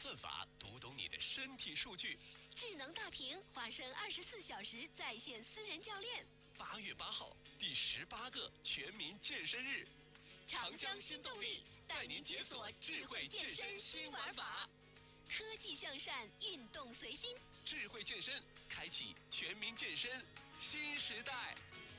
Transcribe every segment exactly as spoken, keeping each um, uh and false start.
算法读懂你的身体数据， 智能大屏化身二十四小时在线私人教练。 八月八号，第十八个全民健身日， 长江新动力带您解锁智慧健身新玩法，科技向善，运动随心。 智慧健身，开启全民健身新时代。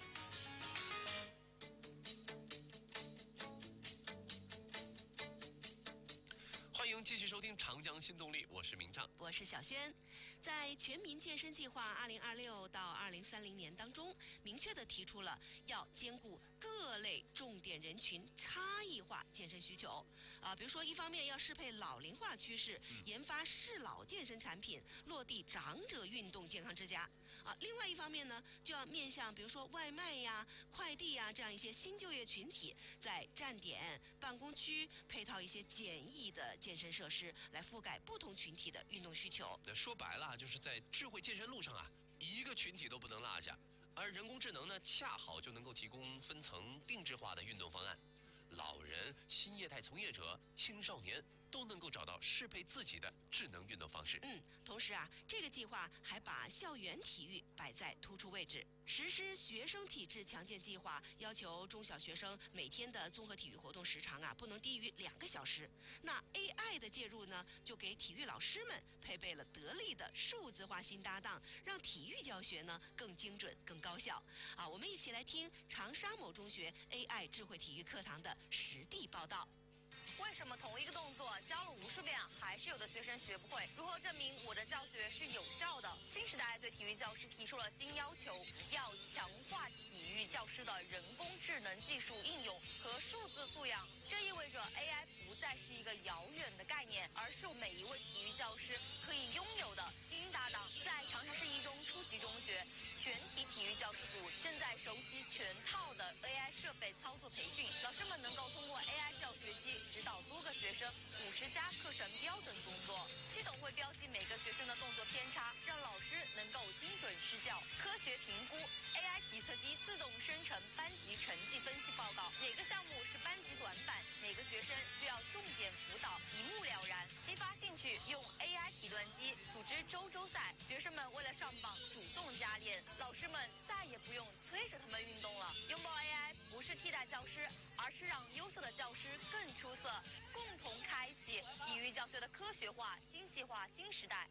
欢迎继续收听长江新动力，我是明畅， 我是小轩。在全民健身计划二零二六到二零三零年当中，明确地提出了要兼顾各类重点人群差异化健身需求啊，比如说一方面要适配老龄化趋势，研发适老健身产品，落地长者运动健康之家啊；另外一方面呢，就要面向比如说外卖呀、快递呀这样一些新就业群体，在站点、办公区配套一些简易的健身设施，来覆盖不同群体的运动需求。 那说白了，就是在智慧健身路上啊，一个群体都不能落下。而人工智能呢，恰好就能够提供分层定制化的运动方案，老人、新业态从业者、青少年都能够找到适配自己的智能运动方式。 嗯，同时啊，这个计划还把校园体育摆在突出位置。实施学生体质强健计划，要求中小学生每天的综合体育活动时长啊，不能低于两个小时。那 A I 的介入呢，就给体育老师们配备了得力的数字化新搭档，让体育教学呢更精准、更高效。啊，我们一起来听长沙某中学 A I 智慧体育课堂的实地报道。 为什么同一个动作教了无数遍，还是有的学生学不会？如何证明我的教学是有效的？新时代对体育教师提出了新要求，要强化体育教师的人工智能技术应用和数字素养。这意味着 A I 不再是一个遥远的概念，而是每一位体育教师可以拥有的新搭档。在长沙市一中初级中学，全体体育教师组正在熟悉全套的 A I 设备操作培训，老师们能够通过 A I 教学机指导多个学生五十加课程标准动作，系统会标记每个学生的动作偏差，让老师能够精准施教、科学评估。A I 体测机自动生成班级成绩分析报告，哪个项目是班级短板，哪个学生需要重点辅导，一目了然。激发兴趣，用 A I 体段机组织周周赛，学生们为了上榜主动加练，老师们再也不用催着他们运动了。拥抱 A I 不是替代教师，而是让优秀的教师更出色，共同开启体育教学的科学化、精细化新时代。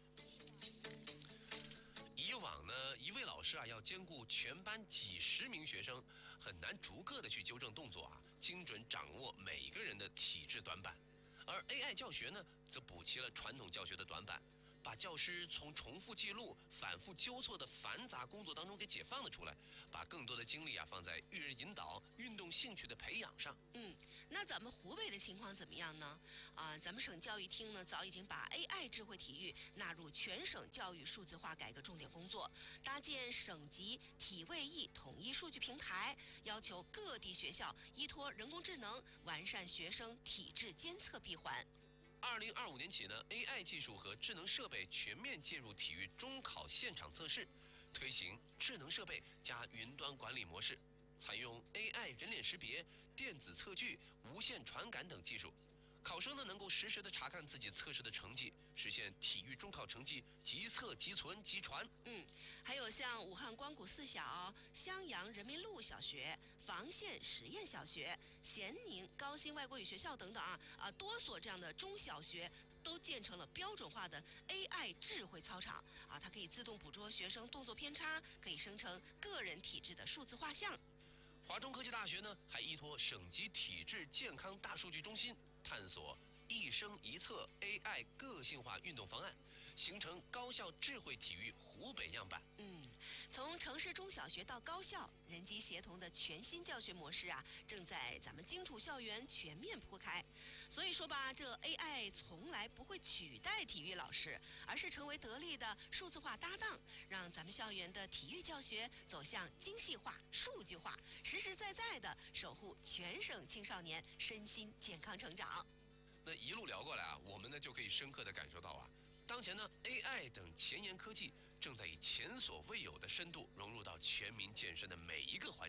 以往呢，一位老师啊要兼顾全班几十名学生，很难逐个的去纠正动作啊，精准掌握每个人的体质短板。而 A I 教学呢，则补齐了传统教学的短板，把教师从重复记录、反复纠错的繁杂工作当中给解放了出来，把更多的精力啊放在育人引导、运动兴趣的培养上。 嗯，那咱们湖北的情况怎么样呢？啊，咱们省教育厅呢早已经把 A I 智慧体育纳入全省教育数字化改革重点工作，搭建省级体卫艺统一数据平台，要求各地学校依托人工智能完善学生体质监测闭环。 二零二五年起呢 ，A I 技术和智能设备全面介入体育中考现场测试，推行智能设备加云端管理模式，采用 A I 人脸识别、电子测距、无线传感等技术。考生呢能够实时的查看自己测试的成绩，实现体育中考成绩即测即存即传。 嗯，还有像武汉光谷四小、襄阳人民路小学、房县实验小学、咸宁高新外国语学校等等啊啊，多所这样的中小学都建成了标准化的 A I 智慧操场啊，它可以自动捕捉学生动作偏差，可以生成个人体质的数字画像。 华中科技大学呢还依托省级体质健康大数据中心，探索一生一策 A I 个性化运动方案，形成高校智慧体育湖北样板。 嗯，从城市中小学到高校，人机协同的全新教学模式啊，正在咱们荆楚校园全面铺开。所以说吧，这 A I 从来不会取代体育老师，而是成为得力的数字化搭档，让咱们校园的体育教学走向精细化、数据化，实实在在的守护全省青少年身心健康成长。 那一路聊过来啊，我们呢就可以深刻的感受到啊，当前呢 A I 等前沿科技正在以前所未有的深度融入到全民健身的每一个环节、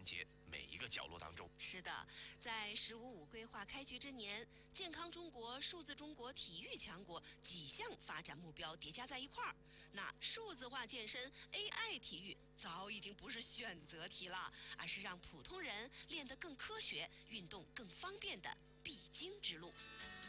每一个角落当中。 是的，在“十五五”规划开局之年，健康中国、数字中国、体育强国几项发展目标叠加在一块儿，那数字化健身、A I 体育早已经不是选择题了，而是让普通人练得更科学、运动更方便的必经之路。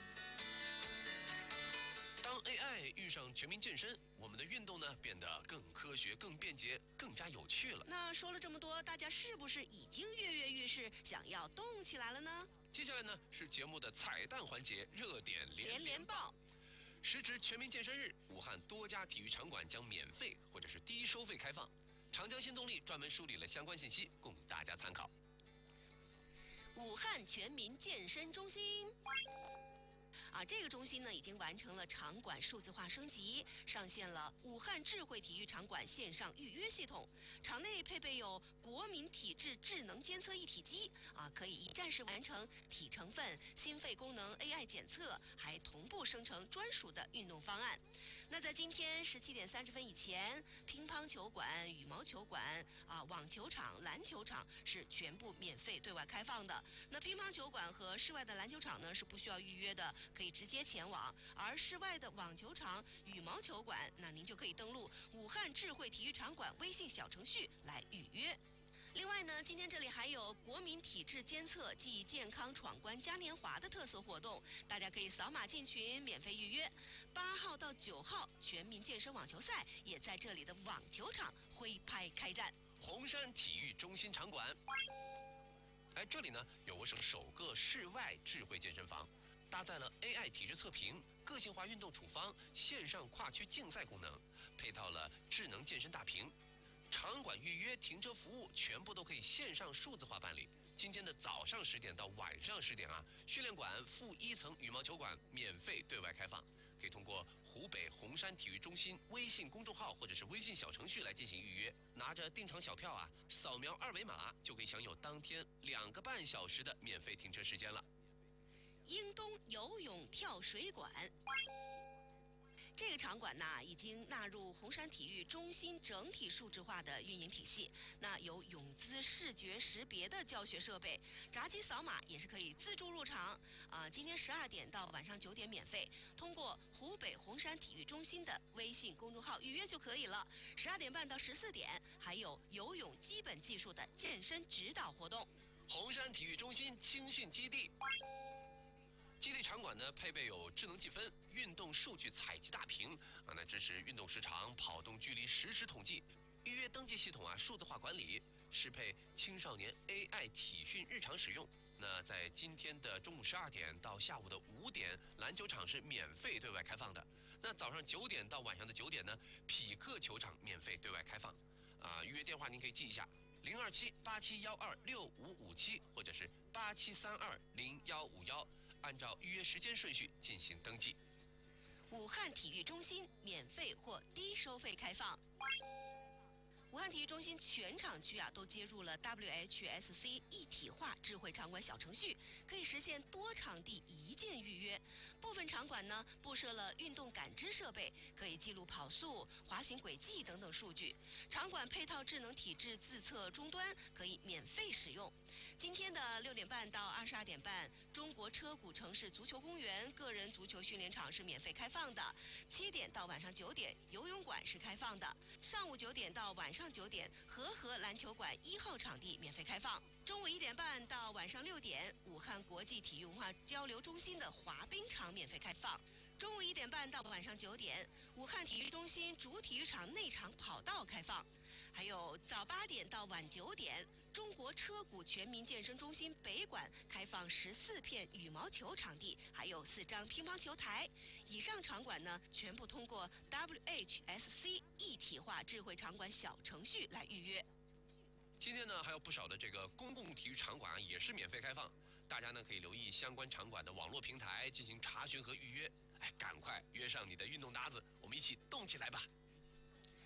当 A I 遇上全民健身，我们的运动呢变得更科学、更便捷、更加有趣了。 那说了这么多，大家是不是已经跃跃欲试，想要动起来了呢？ 接下来呢是节目的彩蛋环节——热点连连报。时值全民健身日，武汉多家体育场馆将免费或者是低收费开放。长江新动力专门梳理了相关信息，供大家参考。 武汉全民健身中心。啊，这个中心呢已经完成了场馆数字化升级，上线了武汉智慧体育场馆线上预约系统。场内配备有国民体质智能监测一体机，啊，可以一站式完成体成分、心肺功能 A I 检测，还同步生成专属的运动方案。那在今天十七点三十分以前，乒乓球馆、羽毛球馆、啊网球场、篮球场是全部免费对外开放的。那乒乓球馆和室外的篮球场呢是不需要预约的，可以直接前往。而室外的网球场、羽毛球馆，那您就可以登录武汉智慧体育场馆微信小程序来预约。另外呢，今天这里还有国民体质监测暨健康闯关嘉年华的特色活动，大家可以扫码进群免费预约。八号到九号，全民健身网球赛也在这里的网球场挥拍开战。 红山体育中心场馆，哎，这里呢有我省首个室外智慧健身房，搭载了 A I 体质测评、个性化运动处方、线上跨区竞赛功能，配套了智能健身大屏。场馆预约、停车服务全部都可以线上数字化办理。今天的早上十点到晚上十点啊，训练馆负一层羽毛球馆免费对外开放，可以通过湖北红山体育中心微信公众号或者是微信小程序来进行预约。拿着定场小票啊，扫描二维码就可以享有当天两个半小时的免费停车时间了。 英东游泳跳水馆。这个场馆呢，已经纳入红山体育中心整体数字化的运营体系。那有泳姿视觉识别的教学设备，闸机扫码也是可以自助入场。啊、呃，今天十二点到晚上九点免费，通过湖北红山体育中心的微信公众号预约就可以了。十二点半到十四点，还有游泳基本技术的健身指导活动。 红山体育中心青训基地。基地场馆呢，配备有智能计分、运动数据采集大屏啊，那支持运动时长、跑动距离实时统计，预约登记系统啊数字化管理，适配青少年 A I 体训日常使用。那在今天的中午十二点到下午的五点，篮球场是免费对外开放的。那早上九点到晚上的九点呢，匹克球场免费对外开放。啊，预约电话您可以记一下：零二七八七幺二六五五七，或者是八七三二零幺五幺。按照预约时间顺序进行登记。 武汉体育中心免费或低收费开放。武汉体育中心全场区啊都接入了 W H S C 一体化智慧场馆小程序，可以实现多场地一键预约。部分场馆呢布设了运动感知设备，可以记录跑速、滑行轨迹等等数据。场馆配套智能体质自测终端，可以免费使用。今天的六点半到二十二点半，中国车谷城市足球公园个人足球训练场是免费开放的。七点到晚上九点，游泳馆是开放的。上午九点到晚上九点，和合篮球馆一号场地免费开放。中午一点半到晚上六点，武汉国际体育文化交流中心的滑冰场免费开放。中午一点半到晚上九点，武汉体育中心主体育场内场跑道开放。还有早八点到晚九点，中国车谷全民健身中心北馆开放十四片羽毛球场地，还有四张乒乓球台。以上场馆呢，全部通过 W H S C 一体化智慧场馆小程序来预约。 今天呢，还有不少的这个公共体育场馆啊，也是免费开放，大家呢可以留意相关场馆的网络平台进行查询和预约。哎，赶快约上你的运动搭子，我们一起动起来吧！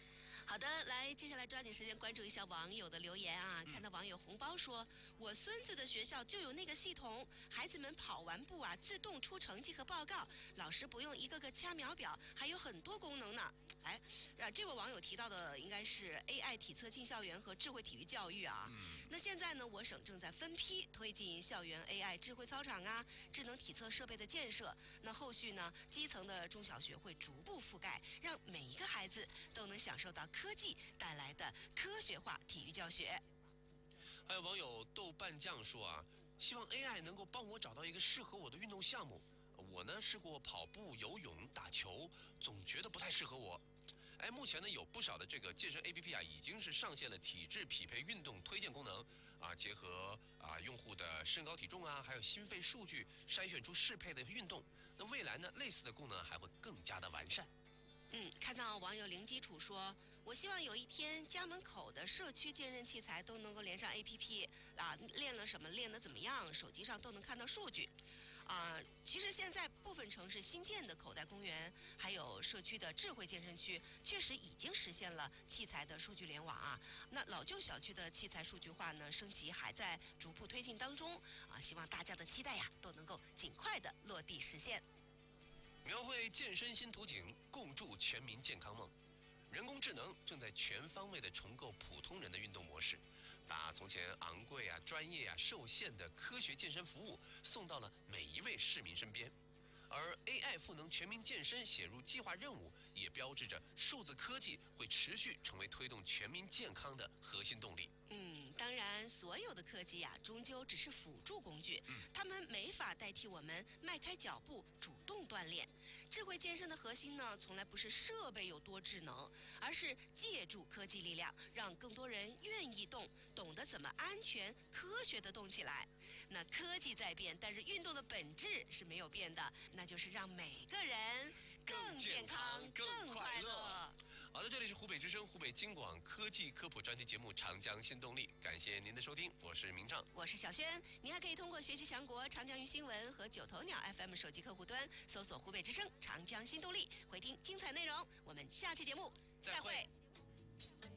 好的，来，接下来抓紧时间关注一下网友的留言啊。看到网友红包说，我孙子的学校就有那个系统，孩子们跑完步啊，自动出成绩和报告，老师不用一个个掐秒表，还有很多功能呢。哎，啊，这位网友提到的应该是 A I 体测进校园和智慧体育教育啊。 嗯， 那现在呢，我省正在分批推进校园 A I 智慧操场啊、智能体测设备的建设。那后续呢，基层的中小学会逐步覆盖，让每一个孩子都能享受到科技带来的科学化体育教学。 还有网友豆瓣酱说啊，希望 A I 能够帮我找到一个适合我的运动项目。我呢试过跑步、游泳、打球，总觉得不太适合我。哎，目前呢有不少的这个健身 A P P 啊，已经是上线了体质匹配运动推荐功能啊，结合啊用户的身高体重啊，还有心肺数据，筛选出适配的运动。那未来呢，类似的功能还会更加的完善。 嗯，看到网友零基础说，我希望有一天家门口的社区健身器材都能够连上 A P P 啊，练了什么，练得怎么样，手机上都能看到数据。啊，其实现在部分城市新建的口袋公园，还有社区的智慧健身区，确实已经实现了器材的数据联网啊。那老旧小区的器材数据化呢，升级还在逐步推进当中啊。希望大家的期待呀，都能够尽快的落地实现。 描绘健身新图景，共筑全民健康梦。人工智能正在全方位地重构普通人的运动模式，把从前昂贵啊、专业啊、受限的科学健身服务送到了每一位市民身边。而 A I 赋能全民健身写入计划任务，也标志着数字科技会持续成为推动全民健康的核心动力。 嗯，当然，所有的科技呀、终究只是辅助工具，它们没法代替我们迈开脚步主动锻炼。智慧健身的核心呢，从来不是设备有多智能，而是借助科技力量，让更多人愿意动，懂得怎么安全、科学地动起来。那科技在变，但是运动的本质是没有变的，那就是让每个人更健康、更快乐。 好的，这里是湖北之声、湖北经广科技科普专题节目《长江新动力》，感谢您的收听，我是明畅， 我是小轩。您还可以通过学习强国、长江鱼新闻和九头鸟 F M 手机客户端搜索湖北之声、长江新动力，回听精彩内容。我们下期节目再会。